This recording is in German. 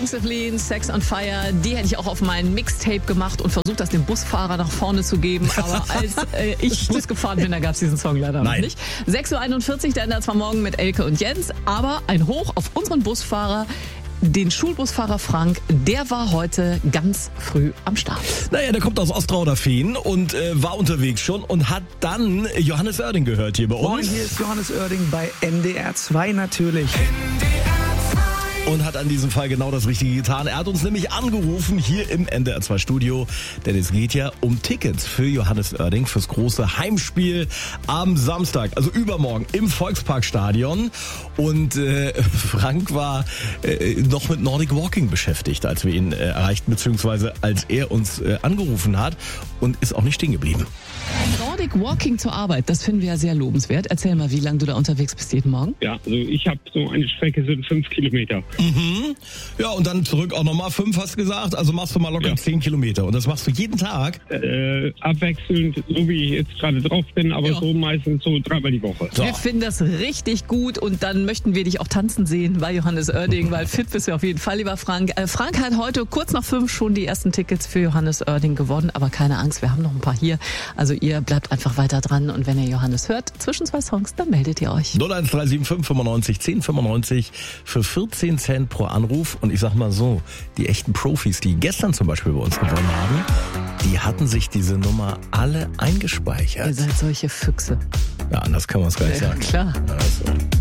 Joseph Lean, Sex on Fire, die hätte ich auch auf meinen Mixtape gemacht und versucht, das dem Busfahrer nach vorne zu geben. Aber als ich Bus gefahren bin, da gab es diesen Song leider noch nicht. 6.41 Uhr, der ändert zwar morgen mit Elke und Jens, aber ein Hoch auf unseren Busfahrer. Den Schulbusfahrer Frank, der war heute ganz früh am Start. Naja, der kommt aus Ostrauderfehn und war unterwegs schon und hat dann Johannes Oerding gehört hier bei uns. Moin, hier ist Johannes Oerding bei NDR 2 natürlich. Und hat an diesem Fall genau das Richtige getan. Er hat uns nämlich angerufen hier im NDR 2 Studio, denn es geht ja um Tickets für Johannes Oerding fürs große Heimspiel am Samstag, also übermorgen im Volksparkstadion. Und Frank war noch mit Nordic Walking beschäftigt, als wir ihn erreichten, beziehungsweise als er uns angerufen hat und ist auch nicht stehen geblieben. Nordic Walking zur Arbeit, das finden wir ja sehr lobenswert. Erzähl mal, wie lange du da unterwegs bist jeden Morgen? Ja, also ich habe so eine Strecke, sind 5 Kilometer. Mhm. Ja, und dann zurück auch nochmal 5, hast du gesagt. Also machst du mal locker 10 Kilometer. Und das machst du jeden Tag? Abwechselnd, so wie ich jetzt gerade drauf bin, aber so meistens so 3-mal die Woche. So. Wir finden das richtig gut und dann möchten wir dich auch tanzen sehen bei Johannes Oerding, weil fit bist du auf jeden Fall, lieber Frank. Frank hat heute kurz nach 5 schon die ersten Tickets für Johannes Oerding gewonnen, aber keine Angst, wir haben noch ein paar hier. Also ihr bleibt einfach weiter dran und wenn ihr Johannes hört, zwischen 2 Songs, dann meldet ihr euch. 01375 95 10 95 für 14 Cent pro Anruf. Und ich sag mal so, die echten Profis, die gestern zum Beispiel bei uns gewonnen haben, die hatten sich diese Nummer alle eingespeichert. Ihr seid solche Füchse. Ja, anders kann man es gar nicht sagen. Klar. Also.